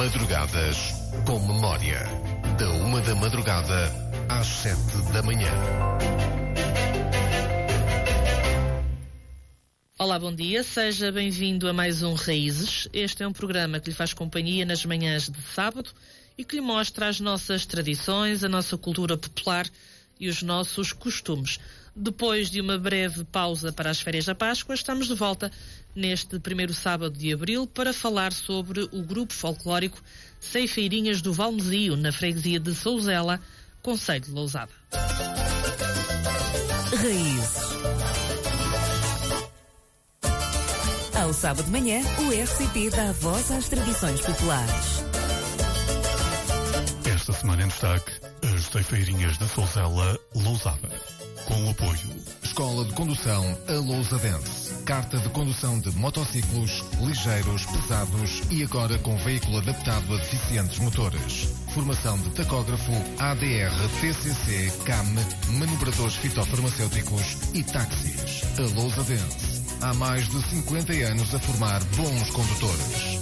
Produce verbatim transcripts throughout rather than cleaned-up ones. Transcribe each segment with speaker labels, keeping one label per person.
Speaker 1: Madrugadas com Memória. Da uma da madrugada às sete da manhã.
Speaker 2: Olá, bom dia. Seja bem-vindo a mais um Raízes. Este é um programa que lhe faz companhia nas manhãs de sábado e que lhe mostra as nossas tradições, a nossa cultura popular e os nossos costumes. Depois de uma breve pausa para as férias da Páscoa, estamos de volta neste primeiro sábado de abril para falar sobre o grupo folclórico Ceifeirinhas do Valmezio, na freguesia de Souzela, concelho de Lousada.
Speaker 3: Raízes. Ao sábado de manhã, o R C P dá voz às tradições populares.
Speaker 4: Esta semana em destaque, as Ceifeirinhas de Souzela, Lousada. Com o apoio
Speaker 1: Escola de Condução A Lousadense. Carta de condução de motociclos, ligeiros, pesados e agora com veículo adaptado a deficientes motores. Formação de tacógrafo, A D R, T C C, C A M, manobradores fitofarmacêuticos e táxis. A Lousadense. Há mais de cinquenta anos a formar bons condutores.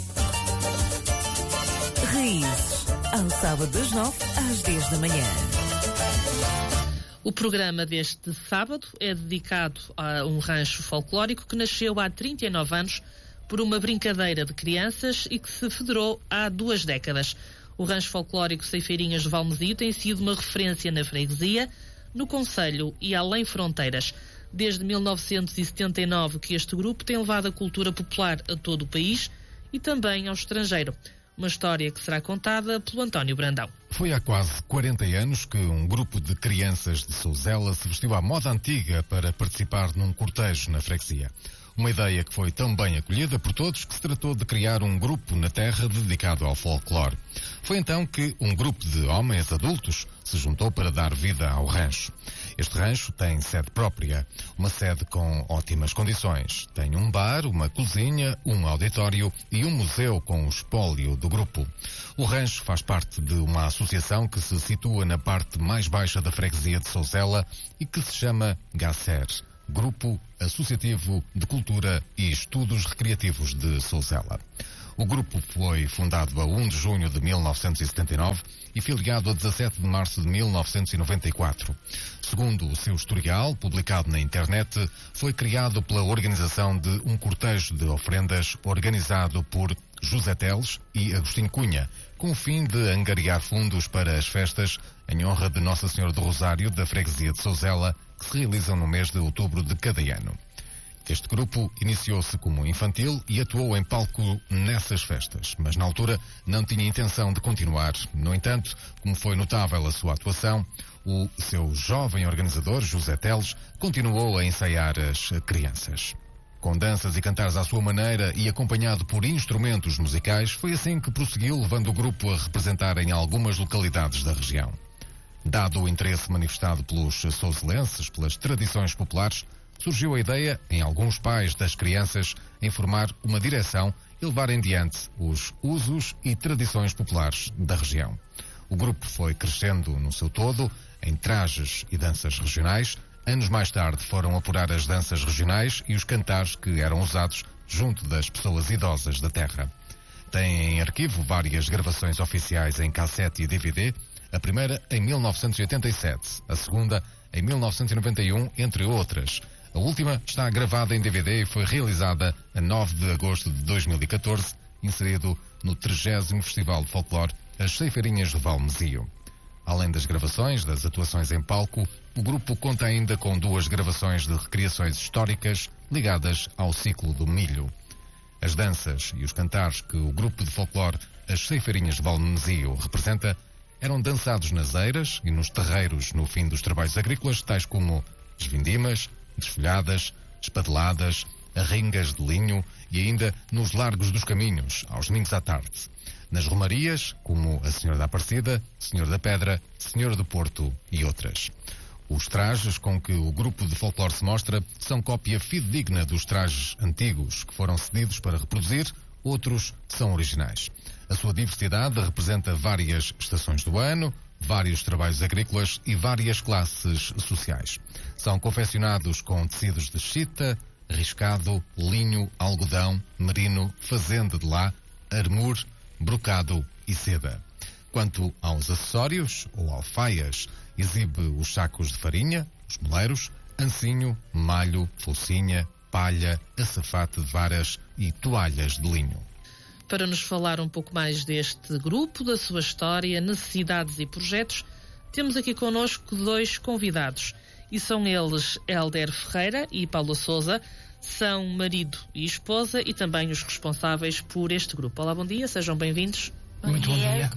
Speaker 3: Raízes. Ao sábado das nove às dez da manhã.
Speaker 2: O programa deste sábado é dedicado a um rancho folclórico que nasceu há trinta e nove anos por uma brincadeira de crianças e que se federou há duas décadas. O rancho folclórico Ceifeirinhas do Valmezio tem sido uma referência na freguesia, no concelho e além fronteiras. Desde mil novecentos e setenta e nove que este grupo tem levado a cultura popular a todo o país e também ao estrangeiro. Uma história que será contada pelo António Brandão.
Speaker 1: Foi há quase quarenta anos que um grupo de crianças de Souzela se vestiu à moda antiga para participar num cortejo na freguesia. Uma ideia que foi tão bem acolhida por todos que se tratou de criar um grupo na terra dedicado ao folclore. Foi então que um grupo de homens adultos se juntou para dar vida ao rancho. Este rancho tem sede própria, uma sede com ótimas condições. Tem um bar, uma cozinha, um auditório e um museu com o espólio do grupo. O rancho faz parte de uma associação que se situa na parte mais baixa da freguesia de Souzela e que se chama GACER, Grupo Associativo de Cultura e Estudos Recreativos de Souzela. O grupo foi fundado a um de junho de mil novecentos e setenta e nove e filiado a dezassete de março de mil novecentos e noventa e quatro. Segundo o seu historial, publicado na internet, foi criado pela organização de um cortejo de ofrendas organizado por José Teles e Agostinho Cunha, com o fim de angariar fundos para as festas em honra de Nossa Senhora do Rosário da freguesia de Souzela, que se realizam no mês de outubro de cada ano. Este grupo iniciou-se como infantil e atuou em palco nessas festas, mas na altura não tinha intenção de continuar. No entanto, como foi notável a sua atuação, o seu jovem organizador, José Teles, continuou a ensaiar as crianças. Com danças e cantares à sua maneira e acompanhado por instrumentos musicais, foi assim que prosseguiu, levando o grupo a representar em algumas localidades da região. Dado o interesse manifestado pelos souzelenses pelas tradições populares, surgiu a ideia, em alguns pais das crianças, em formar uma direção e levar em diante os usos e tradições populares da região. O grupo foi crescendo no seu todo, em trajes e danças regionais. Anos mais tarde foram apurar as danças regionais e os cantares que eram usados junto das pessoas idosas da terra. Tem em arquivo várias gravações oficiais em cassete e D V D, a primeira em mil novecentos e oitenta e sete, a segunda em mil novecentos e noventa e um, entre outras. A última está gravada em D V D e foi realizada a nove de agosto de dois mil e catorze, inserido no trigésimo Festival de Folclore As Ceifeirinhas do Valmezio. Além das gravações das atuações em palco, o grupo conta ainda com duas gravações de recriações históricas ligadas ao ciclo do milho. As danças e os cantares que o grupo de folclore As Ceifeirinhas do Valmezio representa eram dançados nas eiras e nos terreiros no fim dos trabalhos agrícolas, tais como as vindimas, desfolhadas, espadeladas, arringas de linho e ainda nos largos dos caminhos, aos domingos à tarde. Nas romarias, como a Senhora da Aparecida, Senhor da Pedra, Senhora do Porto e outras. Os trajes com que o grupo de folclore se mostra são cópia fidedigna dos trajes antigos que foram cedidos para reproduzir, outros são originais. A sua diversidade representa várias estações do ano, vários trabalhos agrícolas e várias classes sociais. São confeccionados com tecidos de chita, riscado, linho, algodão, merino, fazenda de lã, armur, brocado e seda. Quanto aos acessórios ou alfaias, exibe os sacos de farinha, os moleiros, ancinho, malho, focinha, palha, açafate de varas e toalhas de linho.
Speaker 2: Para nos falar um pouco mais deste grupo, da sua história, necessidades e projetos, temos aqui connosco dois convidados. E são eles Hélder Ferreira e Paulo Sousa. São marido e esposa e também os responsáveis por este grupo. Olá, bom dia, sejam bem-vindos.
Speaker 5: Muito bom dia.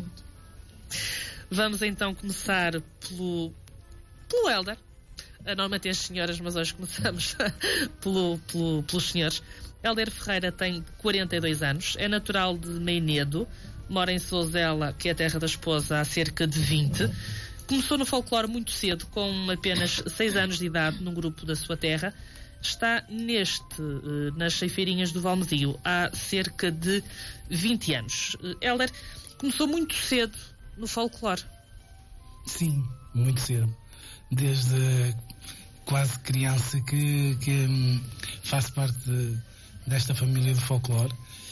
Speaker 2: Vamos então começar pelo, pelo Hélder. Normalmente tem as senhoras, mas hoje começamos pelo, pelo, pelos senhores. Hélder Ferreira tem quarenta e dois anos, é natural de Meinedo, mora em Souzela, que é a terra da esposa, há cerca de vinte. Começou no folclore muito cedo, com apenas seis anos de idade, num grupo da sua terra. Está neste, nas Ceifeirinhas do Valmedio, há cerca de vinte anos. Hélder, começou muito cedo no folclore.
Speaker 5: Sim, muito cedo. Desde quase criança que, que faço parte de, desta família do folclore.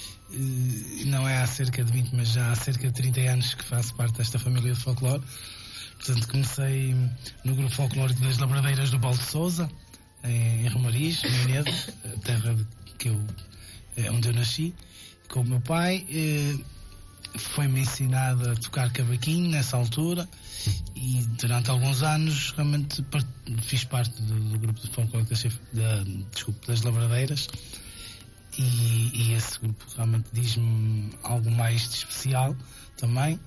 Speaker 5: Não é há cerca de vinte, mas já há cerca de trinta anos que faço parte desta família do folclore. Portanto, comecei no grupo folclórico das Labradeiras do Balde de Sousa, em Romariz, Meinedo, a terra que eu, onde eu nasci, com o meu pai. Foi-me ensinado a tocar cavaquinho nessa altura e durante alguns anos realmente fiz parte do, do grupo de folclore das, da, desculpe, das Labradeiras e, e esse grupo realmente diz-me algo mais de especial também.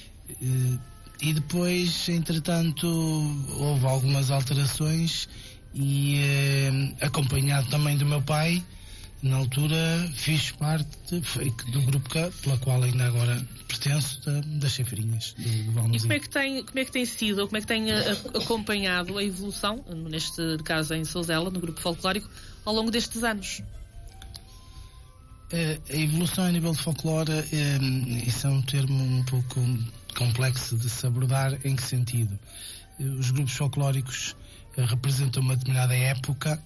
Speaker 5: E depois, entretanto, houve algumas alterações e eh, acompanhado também do meu pai, na altura fiz parte do grupo K, pela qual ainda agora pertenço, da, das Ceifeirinhas do, do Valmedio.
Speaker 2: E como é que tem, como é que tem sido, ou como é que tem a, a, acompanhado a evolução, neste caso em Souzela, no grupo folclórico, ao longo destes anos?
Speaker 5: A evolução a nível de folclore, é, isso é um termo um pouco complexo de se abordar. Em que sentido? Os grupos folclóricos representam uma determinada época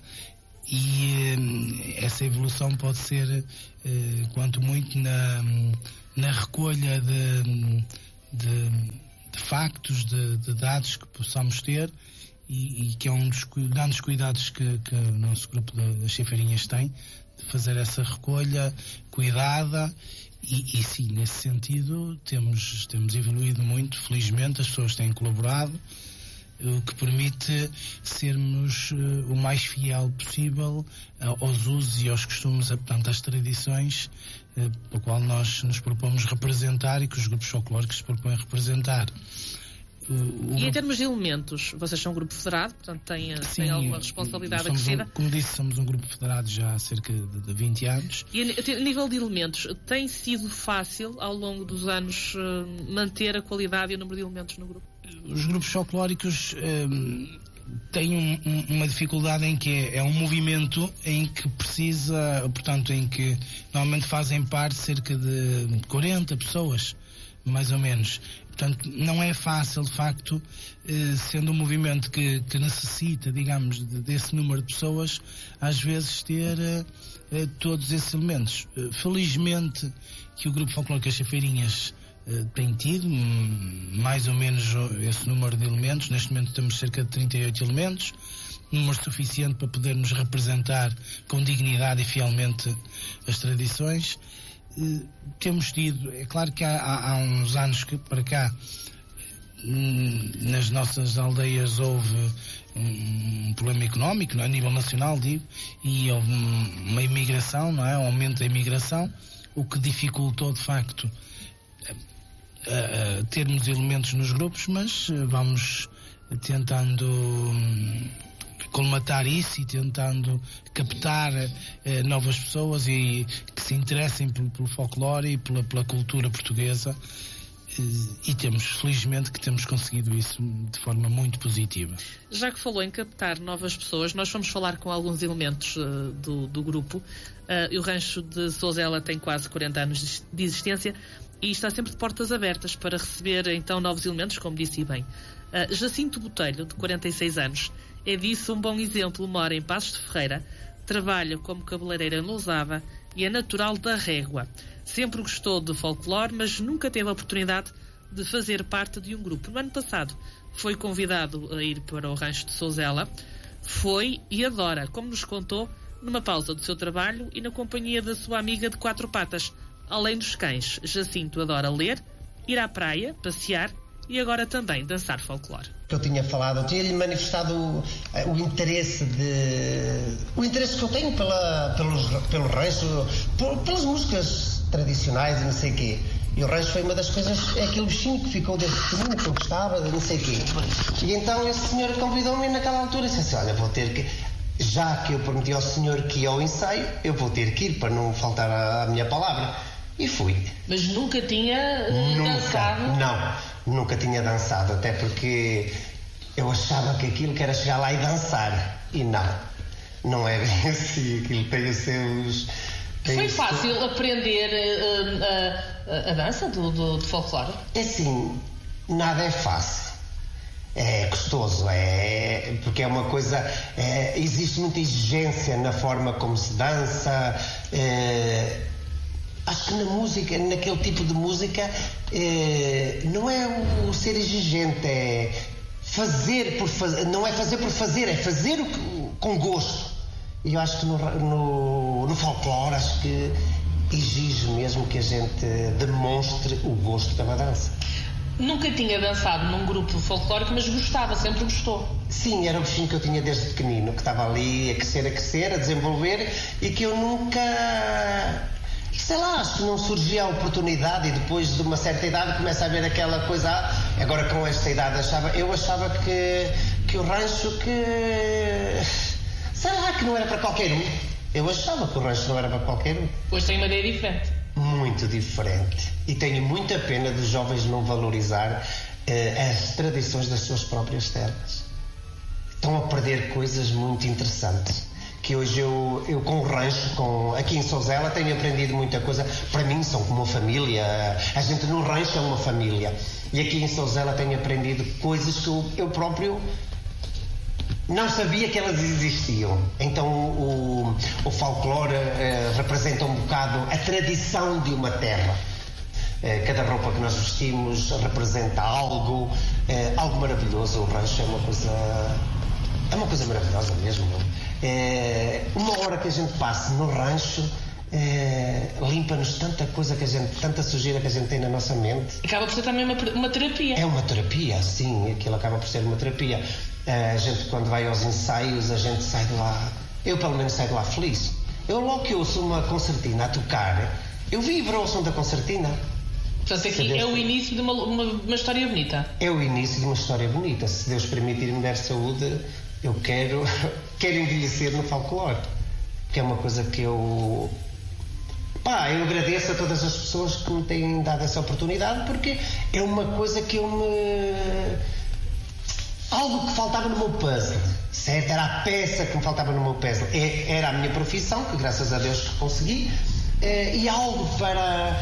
Speaker 5: e essa evolução pode ser, quanto muito, na, na recolha de, de, de factos, de, de dados que possamos ter e, e que é um dos grandes cuidados que, que o nosso grupo das Ceifeirinhas tem, de fazer essa recolha cuidada e, e sim, nesse sentido temos, temos evoluído muito, felizmente as pessoas têm colaborado, o que permite sermos uh, o mais fiel possível uh, aos usos e aos costumes, portanto às tradições uh, pelo qual nós nos propomos representar e que os grupos folclóricos se propõem representar.
Speaker 2: Uh, e em termos de elementos, vocês são um grupo federado, portanto têm,
Speaker 5: sim,
Speaker 2: têm alguma responsabilidade acrescida?
Speaker 5: Um, como disse, somos um grupo federado já há cerca de, de vinte anos.
Speaker 2: E a, a nível de elementos, tem sido fácil ao longo dos anos uh, manter a qualidade e o número de elementos no grupo?
Speaker 5: Os grupos folclóricos um, têm um, um, uma dificuldade em que é, é um movimento em que precisa, portanto, em que normalmente fazem parte cerca de quarenta pessoas, mais ou menos. Portanto, não é fácil, de facto, eh, sendo um movimento que, que necessita, digamos, de, desse número de pessoas, às vezes ter eh, todos esses elementos. Eh, felizmente que o Grupo Folclórico das Ceifeirinhas eh, tem tido mais ou menos esse número de elementos. Neste momento temos cerca de trinta e oito elementos, número suficiente para podermos representar com dignidade e fielmente as tradições. Uh, temos tido, é claro que há, há, há uns anos que para cá hum, nas nossas aldeias houve um, um problema económico, não é? A nível nacional, digo, e houve um, uma imigração, não é? Um aumento da imigração, o que dificultou de facto a, a termos elementos nos grupos, mas vamos tentando hum, colmatar isso e tentando captar eh, novas pessoas e que se interessem pelo, pelo folclore e pela, pela cultura portuguesa eh, e temos, felizmente, que temos conseguido isso de forma muito positiva.
Speaker 2: Já que falou em captar novas pessoas, nós vamos falar com alguns elementos uh, do, do grupo. Uh, o rancho de Souzela tem quase quarenta anos de existência e está sempre de portas abertas para receber então novos elementos, como disse bem. Uh, Jacinto Botelho, de quarenta e seis anos, é disso um bom exemplo. Mora em Passos de Ferreira, trabalha como cabeleireira em Lousada e é natural da Régua. Sempre gostou de folclore, mas nunca teve a oportunidade de fazer parte de um grupo. No ano passado foi convidado a ir para o Rancho de Souzela, foi e adora, como nos contou, numa pausa do seu trabalho e na companhia da sua amiga de quatro patas. Além dos cães, Jacinto adora ler, ir à praia, passear e agora também dançar folclore.
Speaker 6: Eu tinha falado, eu tinha-lhe manifestado o, o interesse de o interesse que eu tenho pela, pelos, pelo rancho, por, pelas músicas tradicionais e não sei o quê. E o rancho foi uma das coisas, é aquele bichinho que ficou desde pequenino, que eu gostava, não sei o quê. E então esse senhor convidou-me naquela altura e disse assim, olha, vou ter que, já que eu prometi ao senhor que ia ao ensaio, eu vou ter que ir para não faltar à, à minha palavra. E fui.
Speaker 2: Mas nunca tinha uh,
Speaker 6: nunca,
Speaker 2: dançado?
Speaker 6: Não, nunca tinha dançado, até porque eu achava que aquilo que era chegar lá e dançar. E não, não é bem assim, aquilo tem os seus...
Speaker 2: Foi fácil aprender uh, uh, a dança do, do, do folclore?
Speaker 6: É assim, nada é fácil. É custoso, é, porque é uma coisa... É, existe muita exigência na forma como se dança. É, acho que na música, naquele tipo de música, é, não é o ser exigente, é fazer por fazer. Não é fazer por fazer, é fazer o que, com gosto. E eu acho que no, no, no folclore, acho que exige mesmo que a gente demonstre o gosto pela dança.
Speaker 2: Nunca tinha dançado num grupo folclórico, mas gostava, sempre gostou.
Speaker 6: Sim, era o bichinho que eu tinha desde pequenino, que estava ali a crescer, a crescer, a desenvolver, e que eu nunca... Sei lá, acho que não surgia a oportunidade, e depois de uma certa idade começa a ver aquela coisa, agora com esta idade achava, eu achava que, que o rancho que... Sei lá, que não era para qualquer um. Eu achava que o rancho não era para qualquer um.
Speaker 2: Pois tem uma ideia diferente.
Speaker 6: Muito diferente. E tenho muita pena dos jovens não valorizar uh, as tradições das suas próprias terras. Estão a perder coisas muito interessantes. Que hoje eu, eu com o rancho, com, aqui em Souzela, tenho aprendido muita coisa. Para mim são como uma família. A gente no rancho é uma família. E aqui em Souzela tenho aprendido coisas que eu, eu próprio... não sabia que elas existiam. Então o, o folclore eh, representa um bocado a tradição de uma terra. Eh, cada roupa que nós vestimos representa algo, eh, algo maravilhoso. O rancho é uma coisa, é uma coisa maravilhosa mesmo. Eh, uma hora que a gente passa no rancho eh, limpa-nos tanta coisa que a gente, tanta sujeira que a gente tem na nossa mente.
Speaker 2: Acaba por ser também uma, uma terapia.
Speaker 6: É uma terapia, sim, aquilo acaba por ser uma terapia. A gente, quando vai aos ensaios, a gente sai de lá, eu pelo menos saio de lá feliz. Eu logo que ouço uma concertina a tocar, eu vibro ao som da concertina.
Speaker 2: Portanto, aqui é o início de uma, uma, uma história bonita.
Speaker 6: É o início de uma história bonita. Se Deus permitir me der saúde, eu quero, quero envelhecer no folclore. Que é uma coisa que eu... Pá, eu agradeço a todas as pessoas que me têm dado essa oportunidade, porque é uma coisa que eu me... algo que faltava no meu puzzle, certo? Era a peça que me faltava no meu puzzle. Era a minha profissão, que graças a Deus consegui, e algo para,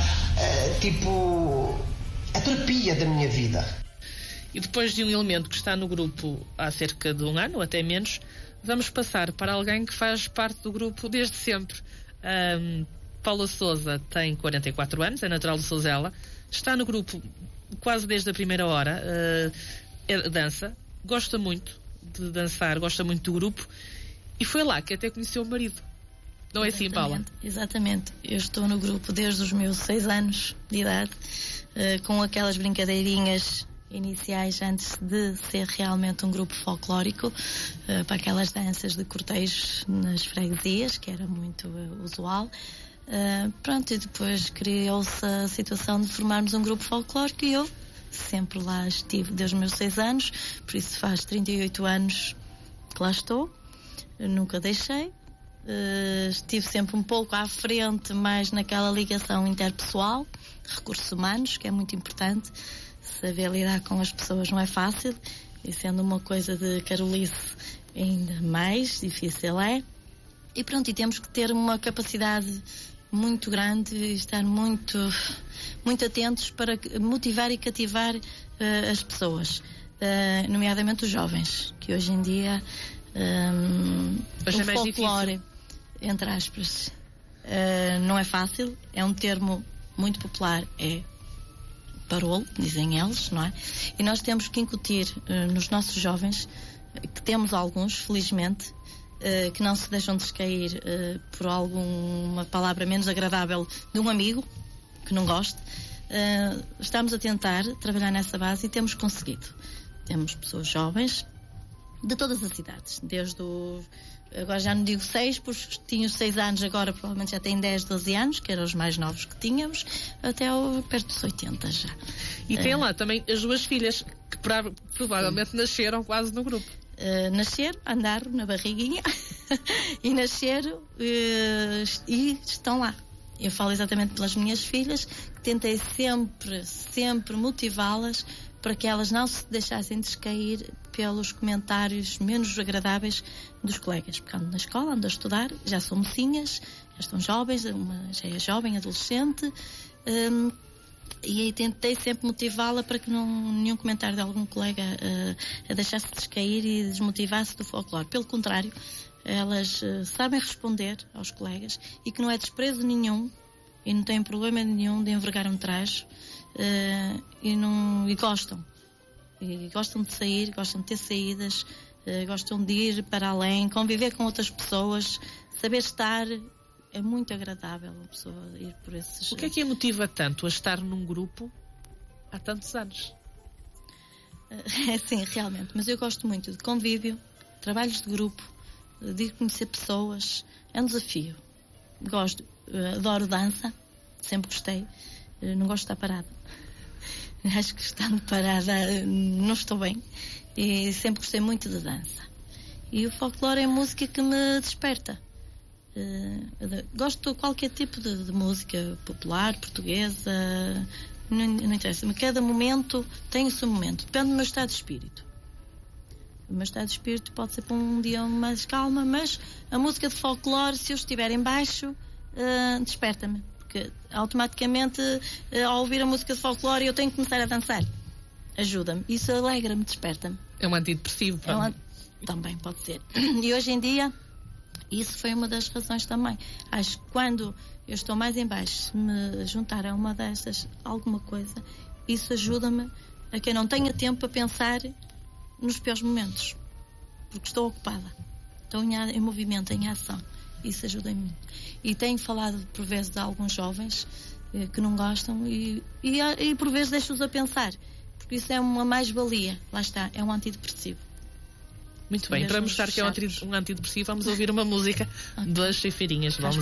Speaker 6: tipo, a terapia da minha vida.
Speaker 2: E depois de um elemento que está no grupo há cerca de um ano, ou até menos, vamos passar para alguém que faz parte do grupo desde sempre. Um, Paula Sousa tem quarenta e quatro anos, é natural de Souzela, está no grupo quase desde a primeira hora, uh, é, dança, gosta muito de dançar, gosta muito do grupo, e foi lá que até conheceu o marido. Não é assim, Paula?
Speaker 7: Exatamente. Eu estou no grupo desde os meus seis anos de idade, uh, com aquelas brincadeirinhas iniciais antes de ser realmente um grupo folclórico, uh, para aquelas danças de cortejos nas freguesias, que era muito uh, usual. Uh, pronto, e depois criou-se a situação de formarmos um grupo folclórico e eu sempre lá estive desde os meus seis anos, por isso faz trinta e oito anos que lá estou, eu nunca deixei, uh, estive sempre um pouco à frente, mais naquela ligação interpessoal, recursos humanos, que é muito importante, saber lidar com as pessoas não é fácil, e sendo uma coisa de Carolice ainda mais difícil é, e pronto, e temos que ter uma capacidade muito grande e estar muito, muito atentos para motivar e cativar uh, as pessoas, uh, nomeadamente os jovens, que hoje em dia um,
Speaker 2: hoje
Speaker 7: o
Speaker 2: é mais
Speaker 7: folclore,
Speaker 2: difícil.
Speaker 7: Entre aspas, Uh, não é fácil, é um termo muito popular, é parolo, dizem eles, não é? E nós temos que incutir uh, nos nossos jovens, que temos alguns, felizmente, uh, que não se deixam descair uh, por alguma palavra menos agradável de um amigo que não goste. Uh, estamos a tentar trabalhar nessa base e temos conseguido. Temos pessoas jovens de todas as idades, desde o agora já não digo seis, porque tinha os seis anos, agora provavelmente já tem dez, doze anos, que eram os mais novos que tínhamos, até o, perto dos oitenta já.
Speaker 2: E tem uh, lá também as duas filhas, que pra, provavelmente sim, nasceram quase no grupo.
Speaker 7: Uh, nasceram, andaram na barriguinha e nasceram uh, e estão lá. Eu falo exatamente pelas minhas filhas, que tentei sempre, sempre motivá-las para que elas não se deixassem descair pelos comentários menos agradáveis dos colegas. Porque ando na escola, ando a estudar, já são mocinhas, já estão jovens, uma já é jovem, adolescente, um, e aí tentei sempre motivá-la para que não, nenhum comentário de algum colega uh, a deixasse descair e desmotivasse do folclore. Pelo contrário, elas uh, sabem responder aos colegas e que não é desprezo nenhum e não têm problema nenhum de envergar um traje. Uh, e, não, e gostam e gostam de sair, gostam de ter saídas, uh, gostam de ir para além, conviver com outras pessoas, saber estar. É muito agradável a pessoa ir por esses...
Speaker 2: O que é que a motiva tanto a estar num grupo há tantos anos?
Speaker 7: Uh, é sim, realmente, mas eu gosto muito de convívio, trabalhos de grupo, de ir conhecer pessoas, é um desafio. Gosto, uh, adoro dança, sempre gostei. Não gosto de estar parada. Acho que estando parada não estou bem. E sempre gostei muito de dança. E o folclore é música que me desperta. Uh, gosto de qualquer tipo de, de música popular, portuguesa. Não, não interessa. Mas cada momento tem o seu momento. Depende do meu estado de espírito. O meu estado de espírito pode ser para um dia mais calma, mas a música de folclore, se eu estiver em baixo, uh, desperta-me. Porque automaticamente, ao ouvir a música de folclore, eu tenho que começar a dançar. Ajuda-me. Isso alegra-me, desperta-me.
Speaker 2: É um antidepressivo.
Speaker 7: É um... Também pode ser. E hoje em dia, isso foi uma das razões também. Acho que quando eu estou mais em baixo, se me juntar a uma dessas, alguma coisa, isso ajuda-me a que eu não tenha tempo para pensar nos piores momentos. Porque estou ocupada. Estou em, em movimento, em ação. Isso ajuda-me muito. E tenho falado por vezes de alguns jovens eh, que não gostam e, e, e por vezes deixo-os a pensar, porque isso é uma mais-valia. Lá está, é um antidepressivo.
Speaker 2: Muito bem, para mostrar que é um antidepressivo, vamos ouvir uma música das Ceifeirinhas. Vamos